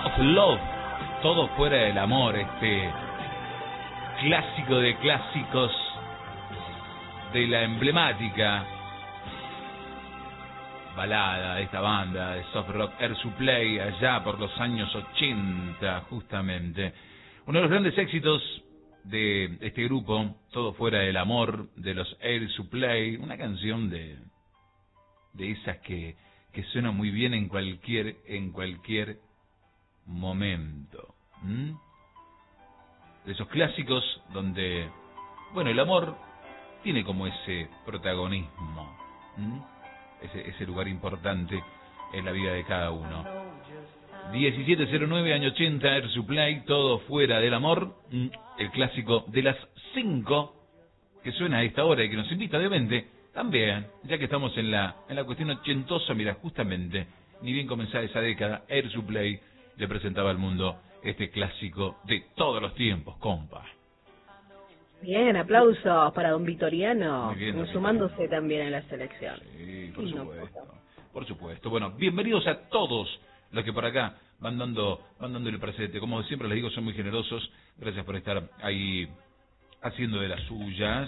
of Love, todo fuera del amor, este clásico de clásicos de la emblemática balada de esta banda de soft rock Air Supply, allá por los años 80 justamente. Uno de los grandes éxitos de este grupo, Todo fuera del amor, de los Air Supply, una canción de esas que suena muy bien en cualquier momento. De esos clásicos donde, bueno, el amor tiene como ese protagonismo, ese lugar importante en la vida de cada uno. 1709, año 80, Air Supply, Todo fuera del amor, el clásico de las 5 que suena a esta hora y que nos invita obviamente también, ya que estamos en la cuestión ochentosa. Mira, justamente, ni bien comenzada esa década, Air Supply le presentaba al mundo este clásico de todos los tiempos, compa. Bien, aplausos para don Vitoriano, Bien, sumándose también a la selección. Sí, por supuesto. Por supuesto. Bueno, bienvenidos a todos los que por acá van dándole presente. Como siempre les digo, son muy generosos. Gracias por estar ahí haciendo de las suyas.